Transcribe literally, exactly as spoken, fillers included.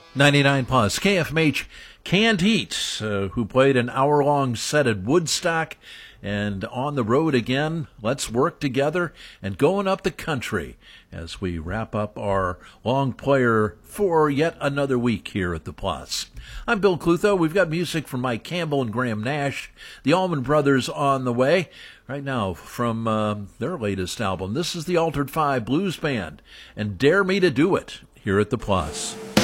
ninety-nine plus K F M H Canned Heat, uh, who played an hour-long set at Woodstock, and on the road again. Let's work together and going up the country as we wrap up our long player for yet another week here at the Plus. I'm Bill Clutho. We've got music from Mike Campbell and Graham Nash, the Allman Brothers on the way. Right now, from uh, their latest album, this is the Altered Five Blues Band, and Dare Me to Do It here at the Plus.